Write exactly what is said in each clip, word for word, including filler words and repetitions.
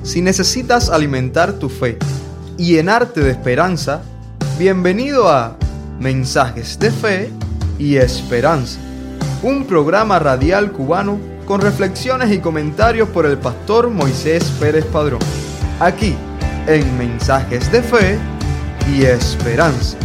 Si necesitas alimentar tu fe y llenarte de esperanza, bienvenido a Mensajes de Fe y Esperanza, un programa radial cubano con reflexiones y comentarios por el pastor Moisés Pérez Padrón, aquí en Mensajes de Fe y Esperanza.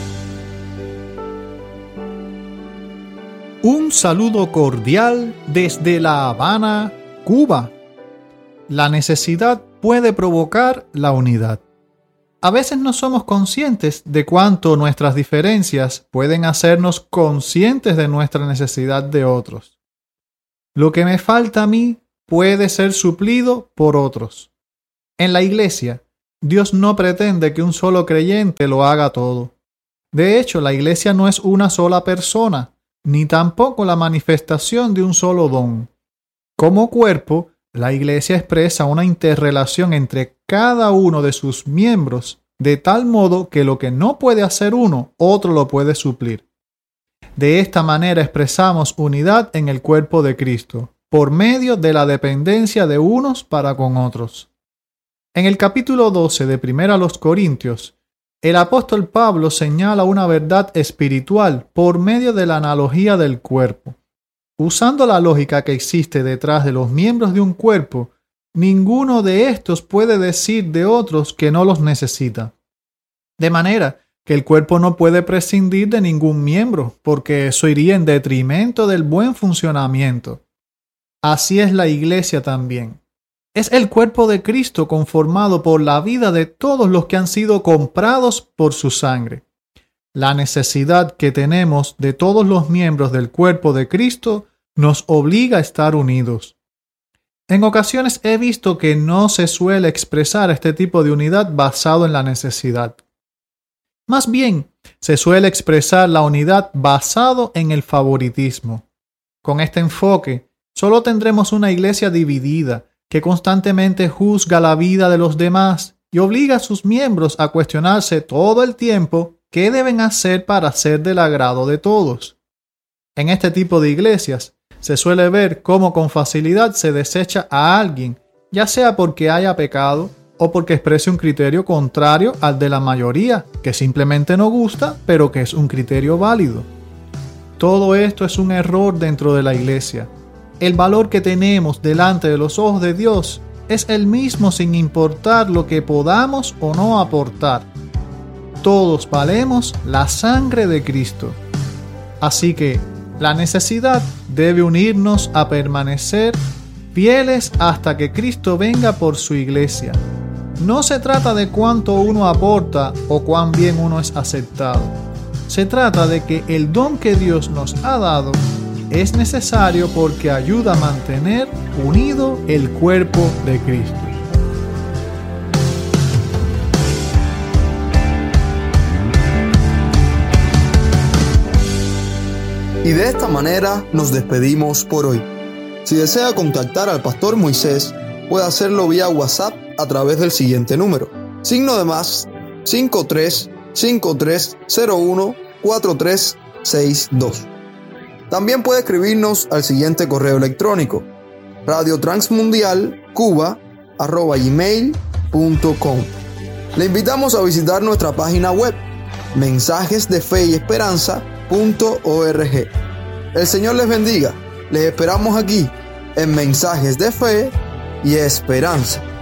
Un saludo cordial desde La Habana, Cuba. La necesidad puede provocar la unidad. A veces no somos conscientes de cuánto nuestras diferencias pueden hacernos conscientes de nuestra necesidad de otros. Lo que me falta a mí puede ser suplido por otros. En la iglesia, Dios no pretende que un solo creyente lo haga todo. De hecho, la iglesia no es una sola persona, ni tampoco la manifestación de un solo don. Como cuerpo, la iglesia expresa una interrelación entre cada uno de sus miembros, de tal modo que lo que no puede hacer uno, otro lo puede suplir. De esta manera expresamos unidad en el cuerpo de Cristo, por medio de la dependencia de unos para con otros. En el capítulo doce de Primera a los Corintios, el apóstol Pablo señala una verdad espiritual por medio de la analogía del cuerpo. Usando la lógica que existe detrás de los miembros de un cuerpo, ninguno de estos puede decir de otros que no los necesita. De manera que el cuerpo no puede prescindir de ningún miembro, porque eso iría en detrimento del buen funcionamiento. Así es la iglesia también. Es el cuerpo de Cristo conformado por la vida de todos los que han sido comprados por su sangre. La necesidad que tenemos de todos los miembros del cuerpo de Cristo nos obliga a estar unidos. En ocasiones he visto que no se suele expresar este tipo de unidad basado en la necesidad. Más bien, se suele expresar la unidad basado en el favoritismo. Con este enfoque, solo tendremos una iglesia dividida, que constantemente juzga la vida de los demás y obliga a sus miembros a cuestionarse todo el tiempo qué deben hacer para ser del agrado de todos. En este tipo de iglesias, se suele ver cómo con facilidad se desecha a alguien, ya sea porque haya pecado o porque exprese un criterio contrario al de la mayoría, que simplemente no gusta, pero que es un criterio válido. Todo esto es un error dentro de la iglesia. El valor que tenemos delante de los ojos de Dios es el mismo sin importar lo que podamos o no aportar. Todos valemos la sangre de Cristo. Así que la necesidad debe unirnos a permanecer fieles hasta que Cristo venga por su iglesia. No se trata de cuánto uno aporta o cuán bien uno es aceptado. Se trata de que el don que Dios nos ha dado es necesario porque ayuda a mantener unido el cuerpo de Cristo. Y de esta manera nos despedimos por hoy. Si desea contactar al pastor Moisés, puede hacerlo vía WhatsApp a través del siguiente número: signo de más cinco tres cinco tres cero uno cuatro tres seis dos. También puede escribirnos al siguiente correo electrónico: radiotransmundialcuba arroba gmail punto com. Le invitamos a visitar nuestra página web mensajes de fe y esperanza punto org. El Señor les bendiga. Les esperamos aquí en Mensajes de Fe y Esperanza.